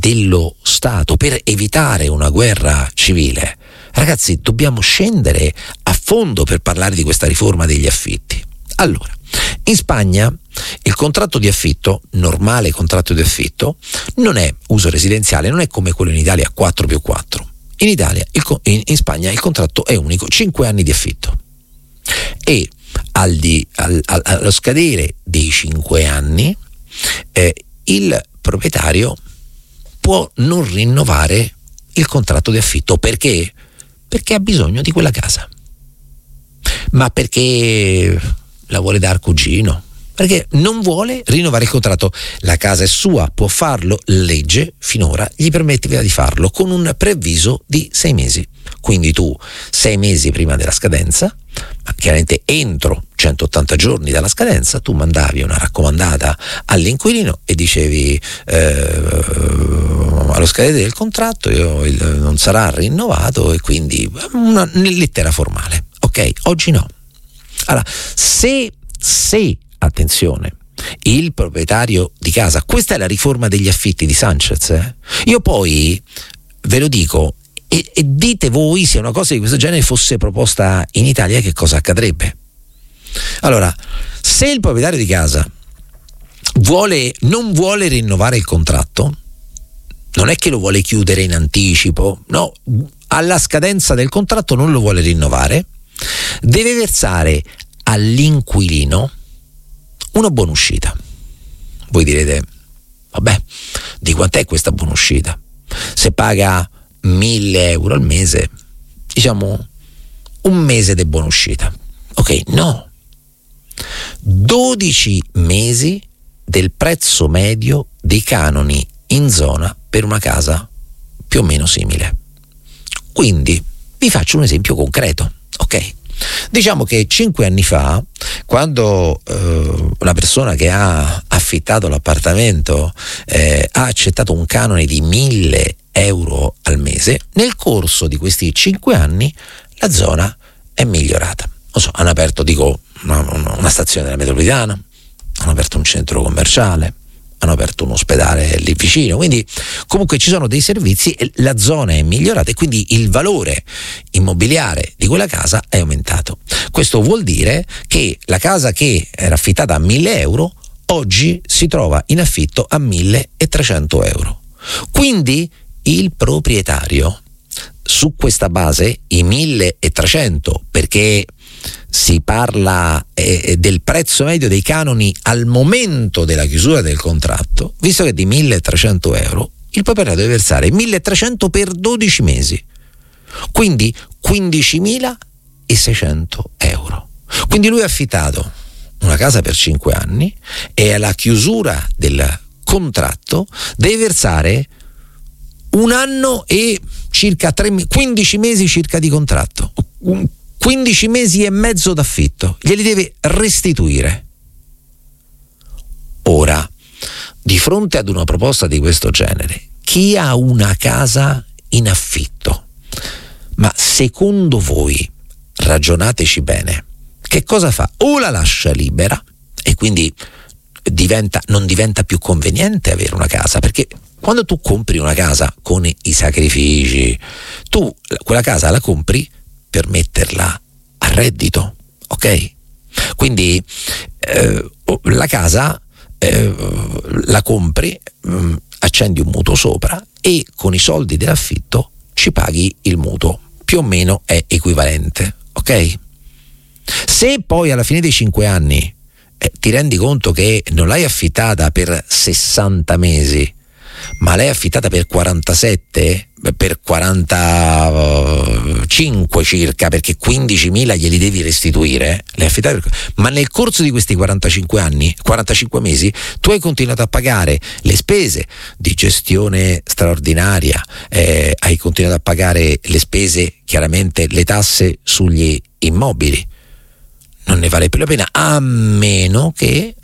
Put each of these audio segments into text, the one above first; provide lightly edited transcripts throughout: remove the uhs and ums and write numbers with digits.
dello Stato per evitare una guerra civile. Ragazzi, dobbiamo scendere a fondo per parlare di questa riforma degli affitti. Allora, in Spagna il contratto di affitto, normale contratto di affitto, non è uso residenziale, non è come quello in Italia 4+4. In Italia, in Spagna il contratto è unico, 5 anni di affitto. E allo scadere dei 5 anni il proprietario può non rinnovare il contratto di affitto. Perché? Perché ha bisogno di quella casa. Ma perché la vuole dar cugino? Perché non vuole rinnovare il contratto. La casa è sua, può farlo, legge finora gli permetteva di farlo con un preavviso di 6 mesi. Quindi tu 6 mesi prima della scadenza, ma chiaramente entro 180 giorni dalla scadenza, tu mandavi una raccomandata all'inquilino e dicevi allo scadere del contratto non sarà rinnovato, e quindi una lettera formale. Ok, oggi no. Allora, se attenzione, il proprietario di casa, questa è la riforma degli affitti di Sanchez, io poi ve lo dico, e dite voi, se una cosa di questo genere fosse proposta in Italia, che cosa accadrebbe? Allora, se il proprietario di casa non vuole rinnovare il contratto, non è che lo vuole chiudere in anticipo, no, alla scadenza del contratto non lo vuole rinnovare, deve versare all'inquilino una buonuscita. Voi direte, vabbè, di quant'è questa buonuscita? Se paga 1.000 euro al mese, diciamo un mese di buonuscita. Ok, no, 12 mesi del prezzo medio dei canoni in zona per una casa più o meno simile. Quindi vi faccio un esempio concreto, ok? Diciamo che 5 anni fa, quando una persona che ha affittato l'appartamento ha accettato un canone di 1.000 euro al mese, nel corso di questi 5 anni la zona è migliorata. Non so, hanno aperto, una stazione della metropolitana, hanno aperto un centro commerciale, hanno aperto un ospedale lì vicino, quindi comunque ci sono dei servizi e la zona è migliorata, e quindi il valore immobiliare di quella casa è aumentato. Questo vuol dire che la casa che era affittata a 1.000 euro oggi si trova in affitto a 1.300 euro. Quindi il proprietario, su questa base, i 1.300, perché si parla del prezzo medio dei canoni al momento della chiusura del contratto, visto che di 1.300 euro il proprietario deve versare 1.300 per 12 mesi, quindi 15.600 euro. Quindi lui ha affittato una casa per 5 anni e alla chiusura del contratto deve versare un anno e circa 15 mesi circa di contratto, 15 mesi e mezzo d'affitto, glieli deve restituire. Ora, di fronte ad una proposta di questo genere, chi ha una casa in affitto, ma secondo voi, ragionateci bene, che cosa fa? O la lascia libera, e quindi non diventa più conveniente avere una casa, perché quando tu compri una casa con i sacrifici, tu quella casa la compri per metterla a reddito, ok? Quindi la casa la compri, accendi un mutuo sopra e con i soldi dell'affitto ci paghi il mutuo, più o meno è equivalente, ok? Se poi alla fine dei 5 anni ti rendi conto che non l'hai affittata per 60 mesi, ma l'hai affittata per 47, per 45 circa, perché 15.000 glieli devi restituire, l'hai affittata ma nel corso di questi 45 mesi tu hai continuato a pagare le spese di gestione straordinaria, hai continuato a pagare le spese, chiaramente le tasse sugli immobili. Non ne vale più la pena, a meno che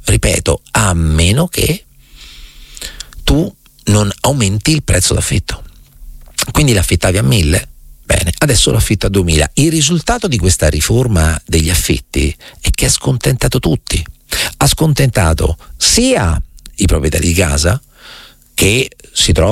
tu non aumenti il prezzo d'affitto. Quindi l'affittavi a 1.000, bene, adesso lo affitto a 2.000. Il risultato di questa riforma degli affitti è che ha scontentato tutti. Ha scontentato sia i proprietari di casa, che si trovano